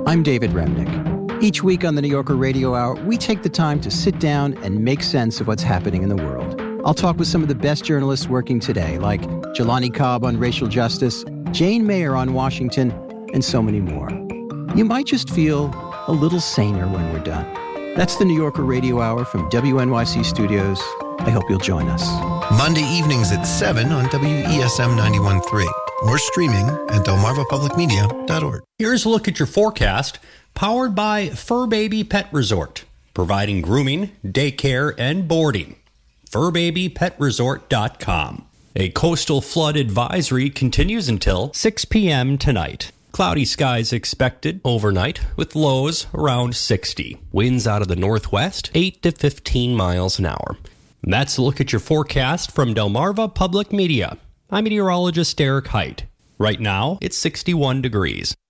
I'm David Remnick. Each week on the New Yorker Radio Hour, we take the time to sit down and make sense of what's happening in the world. I'll talk with some of the best journalists working today, like Jelani Cobb on racial justice, Jane Mayer on Washington, and so many more. You might just feel a little saner when we're done. That's the New Yorker Radio Hour from WNYC Studios. I hope you'll join us. Monday evenings at 7 on WESM 91.3 or streaming at delmarvapublicmedia.org. Here's a look at your forecast, powered by Fur Baby Pet Resort, providing grooming, daycare, and boarding. FurBabyPetResort.com. A coastal flood advisory continues until 6 p.m. tonight. Cloudy skies expected overnight with lows around 60. Winds out of the northwest, 8 to 15 miles an hour. That's a look at your forecast from Delmarva Public Media. I'm meteorologist Derek Height. Right now, it's 61 degrees.